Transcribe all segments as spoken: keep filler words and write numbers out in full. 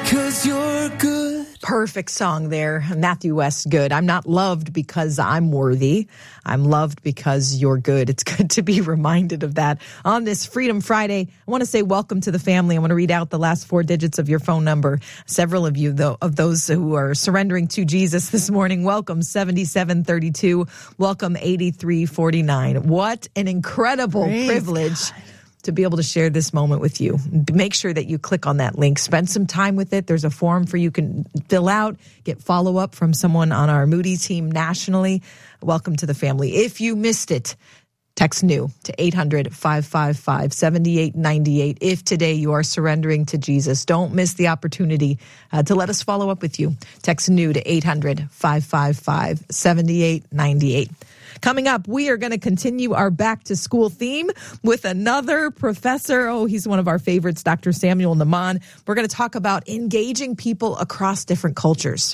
because you're good. Perfect song there, Matthew West, Good. I'm not loved because I'm worthy. I'm loved because you're good. It's good to be reminded of that on this Freedom Friday. I want to say welcome to the family. I want to read out the last four digits of your phone number. Several of you, though, of those who are surrendering to Jesus this morning, welcome seventy-seven thirty-two. Welcome eighty-three forty-nine. What an incredible Praise privilege. God. To be able to share this moment with you. Make sure that you click on that link. Spend some time with it. There's a form for you can fill out, get follow-up from someone on our Moody team nationally. Welcome to the family. If you missed it, text NEW to eight hundred, five five five, seven eight nine eight. If today you are surrendering to Jesus, don't miss the opportunity uh, to let us follow up with you. Text NEW to eight hundred, five five five, seven eight nine eight. Coming up, we are going to continue our back to school theme with another professor. Oh, he's one of our favorites, Doctor Samuel Nahman. We're going to talk about engaging people across different cultures.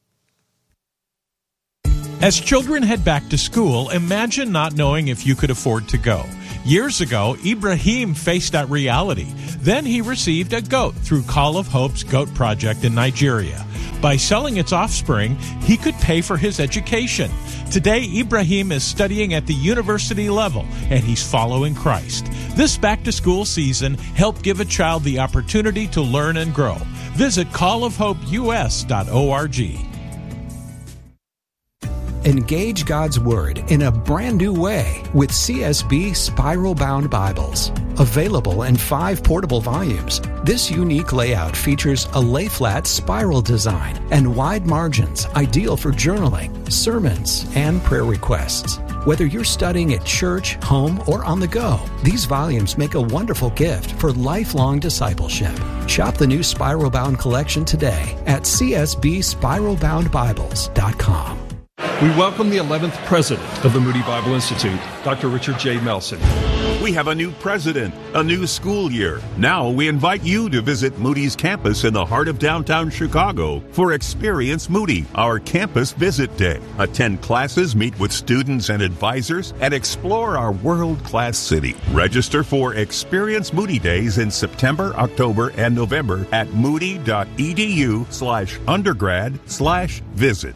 As children head back to school, imagine not knowing if you could afford to go. Years ago, Ibrahim faced that reality. Then he received a goat through Call of Hope's Goat Project in Nigeria. By selling its offspring, he could pay for his education. Today, Ibrahim is studying at the university level, and he's following Christ. This back-to-school season, help give a child the opportunity to learn and grow. Visit call of hope u s dot org. Engage God's Word in a brand new way with C S B Spiral-Bound Bibles. Available in five portable volumes, this unique layout features a lay-flat spiral design and wide margins, ideal for journaling, sermons, and prayer requests. Whether you're studying at church, home, or on the go, these volumes make a wonderful gift for lifelong discipleship. Shop the new Spiral-Bound collection today at c s b spiral bound bibles dot com. We welcome the eleventh president of the Moody Bible Institute, Doctor Richard J. Melson. We have a new president, a new school year. Now we invite you to visit Moody's campus in the heart of downtown Chicago for Experience Moody, our campus visit day. Attend classes, meet with students and advisors, and explore our world-class city. Register for Experience Moody Days in September, October, and November at moody.edu slash undergrad slash visit.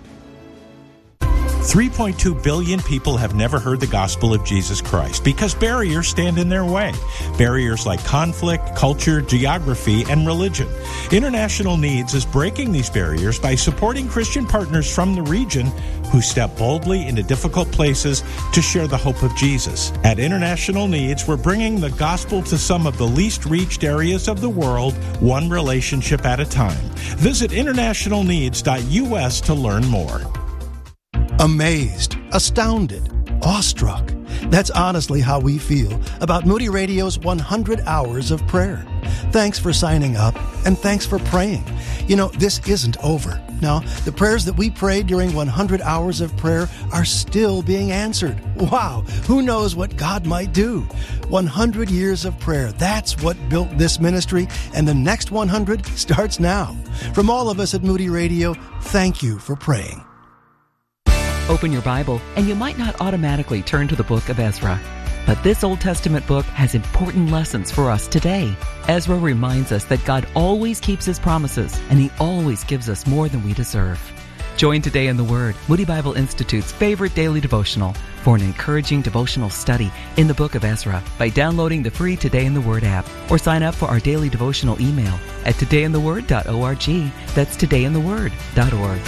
three point two billion people have never heard the gospel of Jesus Christ because barriers stand in their way. Barriers like conflict, culture, geography, and religion. International Needs is breaking these barriers by supporting Christian partners from the region who step boldly into difficult places to share the hope of Jesus. At International Needs, we're bringing the gospel to some of the least reached areas of the world, one relationship at a time. Visit international needs dot u s to learn more. Amazed, astounded, awestruck. That's honestly how we feel about Moody Radio's one hundred hours of prayer. Thanks for signing up, and thanks for praying. You know, this isn't over. No, the prayers that we prayed during one hundred hours of prayer are still being answered. Wow, who knows what God might do? one hundred years of prayer, that's what built this ministry, and the next one hundred starts now. From all of us at Moody Radio, thank you for praying. Open your Bible, and you might not automatically turn to the book of Ezra. But this Old Testament book has important lessons for us today. Ezra reminds us that God always keeps His promises, and He always gives us more than we deserve. Join Today in the Word, Moody Bible Institute's favorite daily devotional, for an encouraging devotional study in the book of Ezra by downloading the free Today in the Word app, or sign up for our daily devotional email at today in the word dot org. That's today in the word dot org.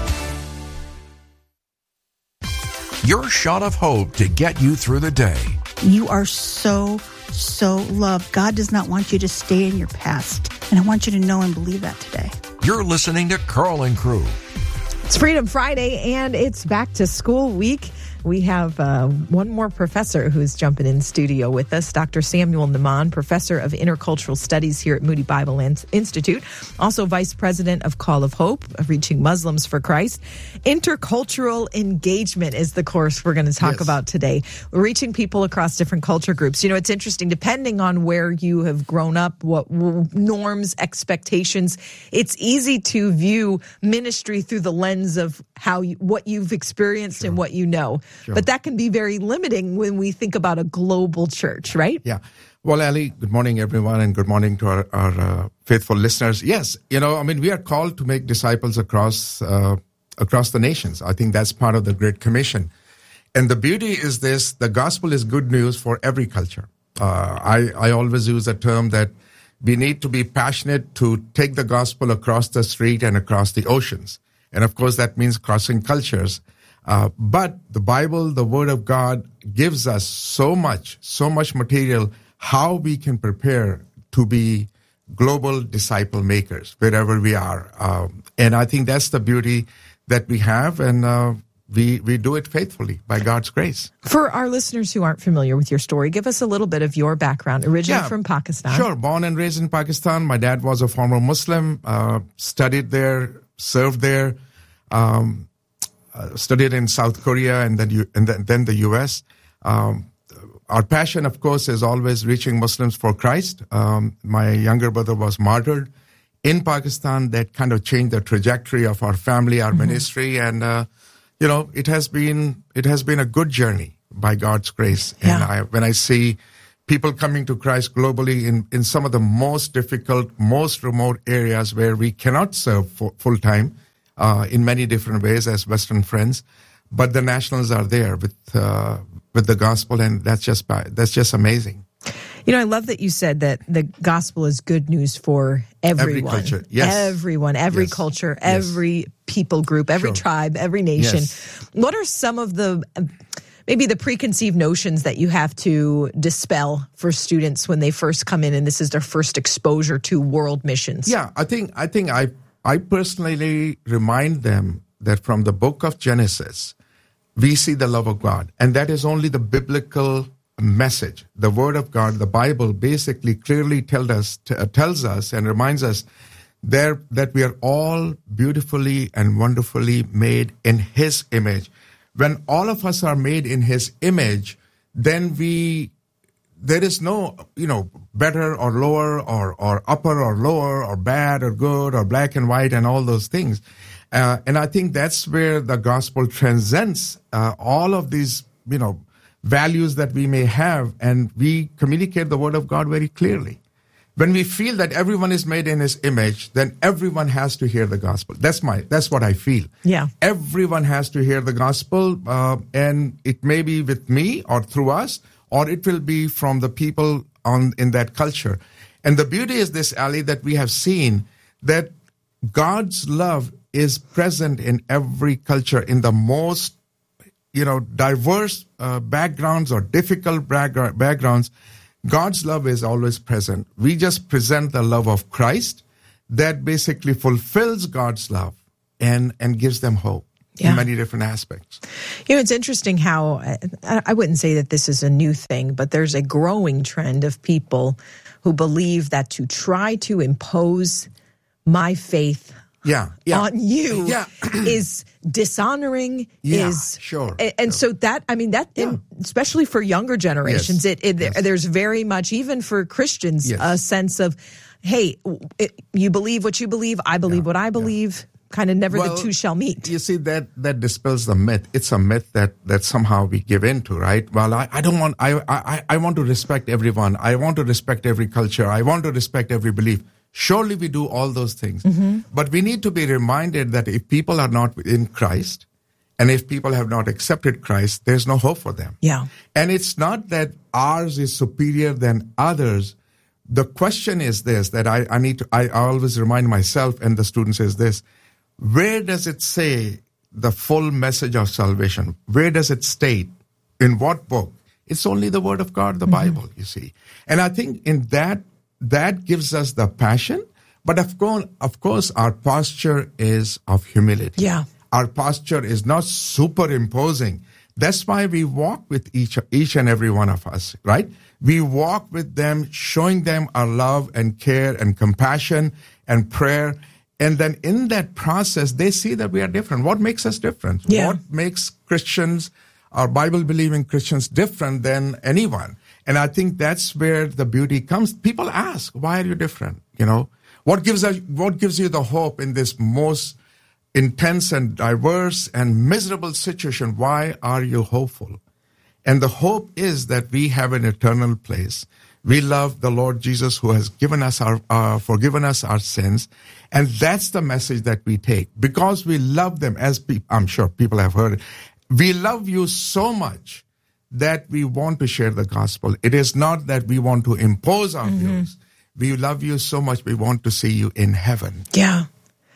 Your shot of hope to get you through the day. You are so, so loved. God does not want you to stay in your past. And I want you to know and believe that today. You're listening to Carl and Crew. It's Freedom Friday, and it's back to school week. We have uh, one more professor who's jumping in studio with us, Doctor Samuel Nahman, professor of intercultural studies here at Moody Bible Institute, also vice president of Call of Hope, of Reaching Muslims for Christ. Intercultural engagement is the course we're going to talk yes. about today. We're reaching people across different culture groups. You know, it's interesting, depending on where you have grown up, what norms, expectations, it's easy to view ministry through the lens of how you, what you've experienced sure. and what you know. Sure. But that can be very limiting when we think about a global church, right? Yeah. Well, Ali, good morning, everyone, and good morning to our, our uh, faithful listeners. Yes, you know, I mean, we are called to make disciples across uh, across the nations. I think that's part of the Great Commission. And the beauty is this, the gospel is good news for every culture. Uh, I, I always use a term that we need to be passionate to take the gospel across the street and across the oceans. And of course, that means crossing cultures. Uh, but the Bible, the Word of God, gives us so much, so much material how we can prepare to be global disciple makers wherever we are. Um, and I think that's the beauty that we have, and uh, we we do it faithfully by God's grace. For our listeners who aren't familiar with your story, give us a little bit of your background. Originally yeah, from Pakistan. Sure, born and raised in Pakistan. My dad was a former Muslim, uh, studied there, served there, um, uh, studied in South Korea, and then you, and then, then the U S. Um, our passion, of course, is always reaching Muslims for Christ. Um, my younger brother was martyred in Pakistan. That kind of changed the trajectory of our family, our mm-hmm. ministry, and uh, you know, it has been it has been a good journey by God's grace. Yeah. And I, when I see people coming to Christ globally in, in some of the most difficult, most remote areas where we cannot serve full time uh, in many different ways as Western friends, but the nationals are there with uh, with the gospel, and that's just that's just amazing. You know, I love that you said that the gospel is good news for everyone. Every culture, yes. Everyone, every yes. culture, yes. every people group, every sure. tribe, every nation. Yes. What are some of the, maybe the preconceived notions that you have to dispel for students when they first come in and this is their first exposure to world missions? Yeah, I think I think I I personally remind them that from the book of Genesis, we see the love of God, and that is only the biblical message. The Word of God, the Bible, basically clearly tells us, t- tells us and reminds us there that we are all beautifully and wonderfully made in His image. When all of us are made in His image, then we there is no, you know, better or lower or or upper or lower or bad or good or black and white and all those things. Uh, and I think that's where the gospel transcends uh, all of these, you know, values that we may have, and we communicate the Word of God very clearly. When we feel that everyone is made in His image, then everyone has to hear the gospel. That's my, that's what I feel. Yeah. Everyone has to hear the gospel, uh, and it may be with me or through us, or it will be from the people on in that culture. And the beauty is this, Ali, that we have seen that God's love is present in every culture, in the most, you know, diverse uh, backgrounds or difficult backgr- backgrounds. God's love is always present. We just present the love of Christ that basically fulfills God's love and, and gives them hope yeah. in many different aspects. You know, it's interesting how, I, I wouldn't say that this is a new thing, but there's a growing trend of people who believe that to try to impose my faith Yeah, yeah. on you yeah. is dishonoring. Yeah, is sure. And, and sure. so that, I mean, that, Yeah. especially for younger generations, Yes. it, it Yes. there's very much, even for Christians, Yes. a sense of, hey, it, you believe what you believe, I believe Yeah, what I believe, kind of never Well, the two shall meet. You see, that that dispels the myth. It's a myth that, that somehow we give into, right? Well, I, I don't want, I, I, I want to respect everyone. I want to respect every culture. I want to respect every belief. Surely we do all those things. Mm-hmm. But we need to be reminded that if people are not in Christ, and if people have not accepted Christ, there's no hope for them. Yeah. And it's not that ours is superior than others. The question is this, that I, I need to, I always remind myself and the students is this, where does it say the full message of salvation? Where does it state? In what book? It's only the Word of God, the mm-hmm. Bible, you see. And I think in that, that gives us the passion. But of course, of course, our posture is of humility. Yeah. Our posture is not superimposing. That's why we walk with each, each and every one of us, right? We walk with them, showing them our love and care and compassion and prayer. And then in that process, they see that we are different. What makes us different? Yeah. What makes Christians, our Bible-believing Christians, different than anyone? And I think that's where the beauty comes. People ask, why are you different? You know, what gives us, what gives you the hope in this most intense and diverse and miserable situation, why are you hopeful? And the hope is that we have an eternal place. We love the Lord Jesus who has given us our, uh, forgiven us our sins. And that's the message that we take. Because we love them, as pe- I'm sure people have heard it. We love you so much that we want to share the gospel. It is not that we want to impose our mm-hmm. views. We love you so much, we want to see you in heaven. Yeah.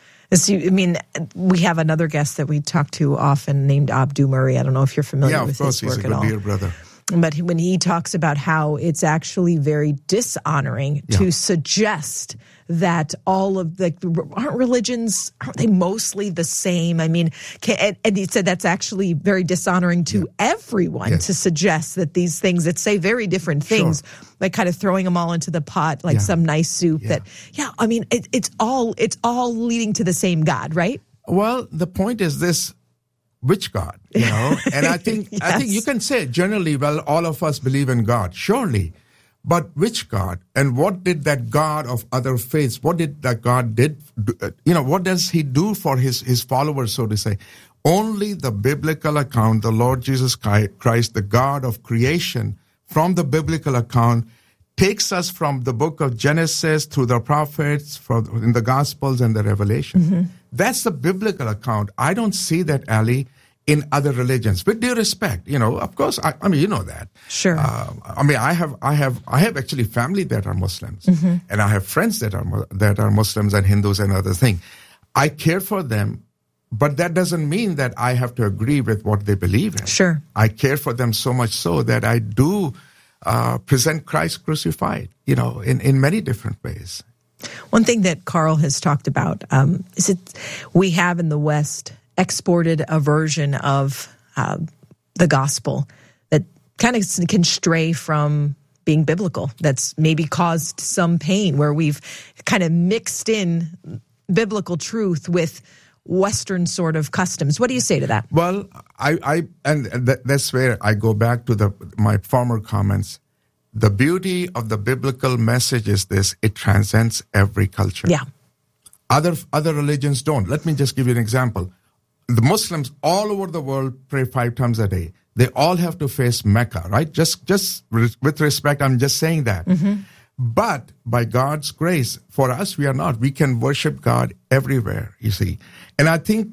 I mean, we have another guest that we talk to often named Abdu Murray. I don't know if you're familiar yeah, with course, his work at all. Yeah, of course, he's a good dear brother. But when he talks about how it's actually very dishonoring yeah. to suggest that all of the, aren't religions, aren't they mostly the same? I mean, can, and he said that's actually very dishonoring to yeah. everyone yes. to suggest that these things that say very different things, sure. like kind of throwing them all into the pot, like yeah. some nice soup yeah. that, yeah, I mean, it, it's all, it's all leading to the same God, right? Well, the point is this, which God, you know? And I think, yes. I think you can say generally, well, all of us believe in God, surely. But which God? And what did that God of other faiths, what did that God did, do, you know, what does he do for his, his followers, so to say? Only the biblical account, the Lord Jesus Christ, the God of creation, from the biblical account, takes us from the book of Genesis through the prophets, from in the Gospels and the Revelation. Mm-hmm. That's the biblical account. I don't see that, Ali, in other religions. With due respect, you know, of course, I, I mean, you know that. Sure. Uh, I mean, I have, I have, I have actually family that are Muslims, mm-hmm. and I have friends that are that are Muslims and Hindus and other things. I care for them, but that doesn't mean that I have to agree with what they believe in. Sure. I care for them so much so that I do uh, present Christ crucified, you know, in, in many different ways. One thing that Carl has talked about um, is that we have in the West exported a version of uh, the gospel that kind of can stray from being biblical. That's maybe caused some pain, where we've kind of mixed in biblical truth with Western sort of customs. What do you say to that? Well, I, I and th- that's where I go back to the my former comments. The beauty of the biblical message is this: it transcends every culture. Yeah. Other other religions don't. Let me just give you an example. The Muslims all over the world pray five times a day. They all have to face Mecca, right? Just, just re- with respect, I'm just saying that. Mm-hmm. But by God's grace, for us, we are not. We can worship God everywhere, you see. And I think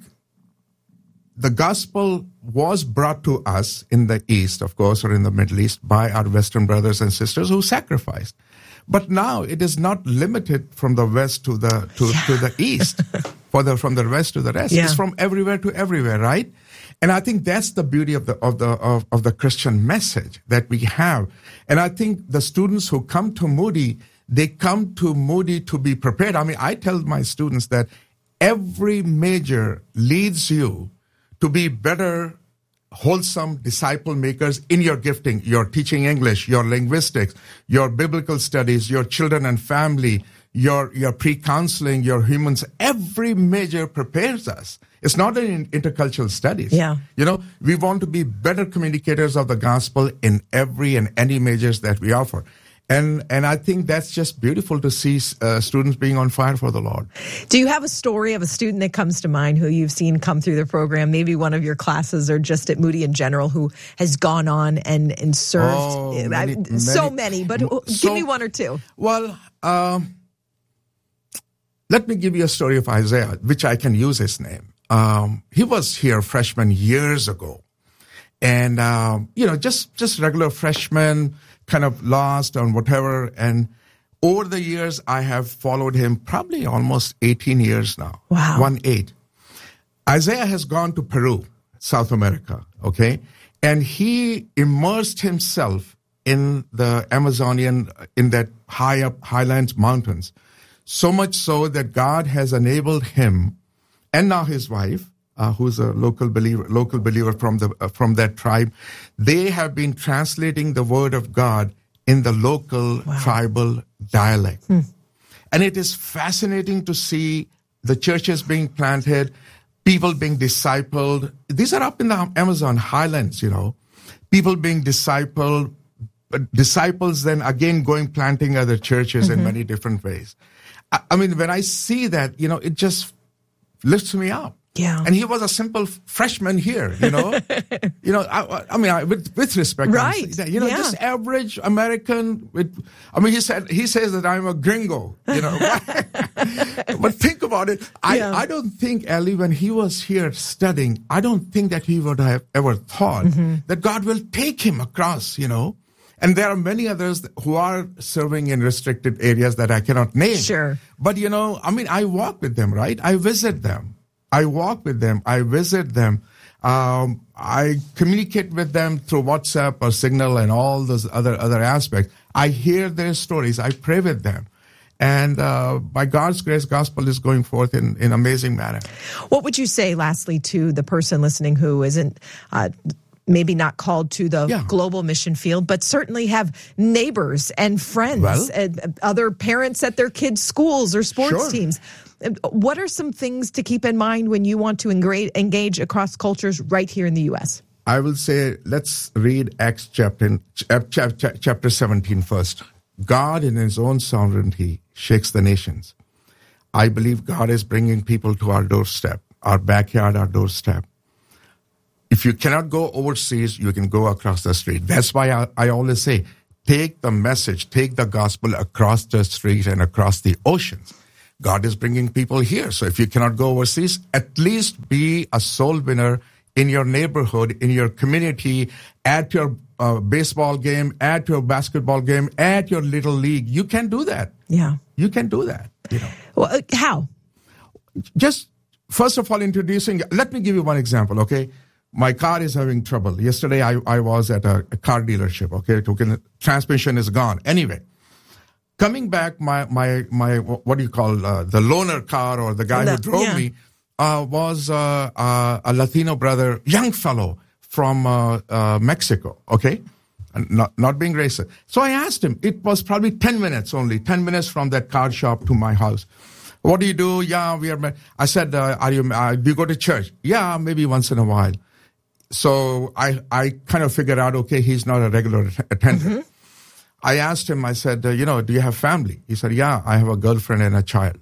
the gospel was brought to us in the East, of course, or in the Middle East by our Western brothers and sisters who sacrificed. But now it is not limited from the West to the to, yeah. to the East, for the from the West to the rest. Yeah. It's from everywhere to everywhere, right? And I think that's the beauty of the of the of, of the Christian message that we have. And I think the students who come to Moody, they come to Moody to be prepared. I mean, I tell my students that every major leads you to be better, wholesome disciple makers in your gifting, your teaching English, your linguistics, your biblical studies, your children and family, your your pre-counseling, your humans. Every major prepares us. It's not in intercultural studies. Yeah. You know, we want to be better communicators of the gospel in every and any majors that we offer. And and I think that's just beautiful to see uh, students being on fire for the Lord. Do you have a story of a student that comes to mind who you've seen come through the program, maybe one of your classes or just at Moody in general, who has gone on and, and served? Oh, many, I, so many, many, but so, give me one or two. Well, um, let me give you a story of Isaiah, which I can use his name. Um, he was here freshman years ago. And, um, you know, just, just regular freshman, kind of lost on whatever. And over the years, I have followed him probably almost eighteen years now. Wow. One eight. Isaiah has gone to Peru, South America, okay? And he immersed himself in the Amazonian, in that high up highlands mountains. So much so that God has enabled him and now his wife, Uh, who's a local believer, local believer from the uh, from that tribe, they have been translating the word of God in the local wow. tribal dialect. Hmm. And it is fascinating to see the churches being planted, people being discipled. These are up in the Amazon highlands, you know, people being discipled, disciples then again going planting other churches mm-hmm. in many different ways. I, I mean, when I see that, you know, it just lifts me up. Yeah. And he was a simple freshman here, you know. you know, I, I mean, I, with, with respect, right? That, you know, yeah. just average American. With, I mean, he said he says that I'm a gringo, you know. But think about it. I, yeah. I don't think, Ellie, when he was here studying, I don't think that he would have ever thought mm-hmm. that God will take him across, you know. And there are many others who are serving in restricted areas that I cannot name. Sure. But, you know, I mean, I walk with them, right? I visit them. I walk with them. I visit them. Um, I communicate with them through WhatsApp or Signal and all those other, other aspects. I hear their stories. I pray with them. And uh, by God's grace, gospel is going forth in in amazing manner. What would you say, lastly, to the person listening who isn't uh, maybe not called to the yeah. global mission field, but certainly have neighbors and friends well, and other parents at their kids' schools or sports sure. teams? What are some things to keep in mind when you want to engage across cultures right here in the U S? I will say, let's read Acts chapter, chapter seventeen first. God in his own sovereignty shakes the nations. I believe God is bringing people to our doorstep, our backyard, our doorstep. If you cannot go overseas, you can go across the street. That's why I, I always say, take the message, take the gospel across the street and across the oceans. God is bringing people here. So if you cannot go overseas, at least be a soul winner in your neighborhood, in your community, at your uh, baseball game, at your basketball game, at your little league. You can do that. Yeah. You can do that. You know. Well, uh, how? Just, first of all, introducing, let me give you one example, okay? My car is having trouble. Yesterday, I, I was at a, a car dealership, okay? Token, transmission is gone. Anyway. Coming back, my, my, my, what do you call, uh, the loaner car or the guy the, who drove yeah. me, uh, was, uh, uh, a Latino brother, young fellow from, uh, uh, Mexico, okay? And not, not being racist. So I asked him, it was probably ten minutes only, ten minutes from that car shop to my house. What do you do? Yeah, we are, I said, uh, are you, uh, do you go to church? Yeah, maybe once in a while. So I, I kind of figured out, okay, he's not a regular attendant. Mm-hmm. I asked him, I said, uh, you know, do you have family? He said, yeah, I have a girlfriend and a child.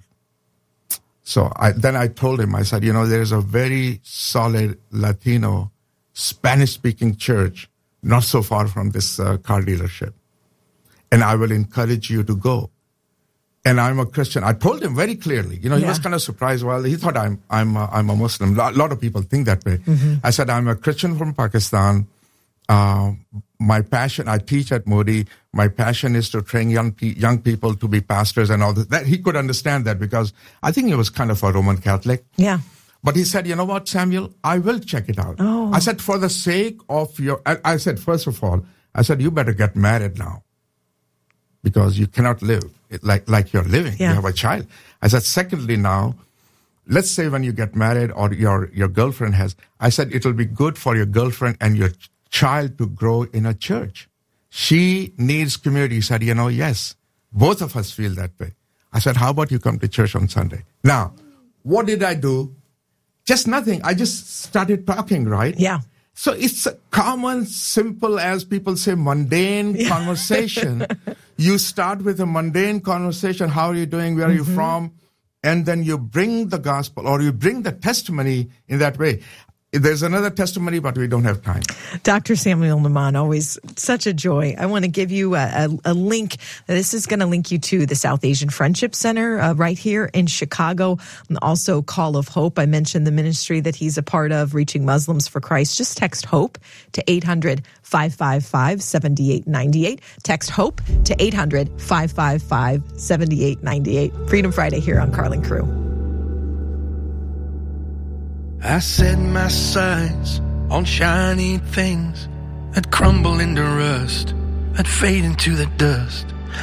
So I, then I told him, I said, you know, there is a very solid Latino Spanish-speaking church not so far from this uh, car dealership. And I will encourage you to go. And I'm a Christian. I told him very clearly. You know, he yeah. was kind of surprised. Well, he thought I'm I'm uh, I'm a Muslim. A lot of people think that way. Mm-hmm. I said, I'm a Christian from Pakistan. Uh, my passion, I teach at Moody. My passion is to train young pe- young people to be pastors and all that. that. He could understand that because I think he was kind of a Roman Catholic. Yeah. But he said, you know what, Samuel, I will check it out. Oh. I said, for the sake of your, I, I said, first of all, I said, you better get married now because you cannot live like, like you're living. Yeah. You have a child. I said, secondly, now, let's say when you get married or your, your girlfriend has, I said, it'll be good for your girlfriend and your child to grow in a church. She needs community. He said, you know, yes, both of us feel that way. I said, how about you come to church on Sunday? Now, what did I do? Just nothing. I just started talking, right? Yeah. So it's a common, simple, as people say, mundane yeah. conversation. You start with a mundane conversation. How are you doing? Where are mm-hmm. you from? And then you bring the gospel or you bring the testimony in that way. There's another testimony, but we don't have time. Doctor Samuel Naiman, always such a joy. I want to give you a, a, a link. This is going to link you to the South Asian Friendship Center uh, right here in Chicago. And also Call of Hope. I mentioned the ministry that he's a part of, Reaching Muslims for Christ. Just text HOPE to eight hundred, five five five, seven eight nine eight. Text HOPE to eight hundred, five five five, seven eight nine eight. Freedom Friday here on Carlin Crew. I set my sights on shiny things that crumble into rust, that fade into the dust.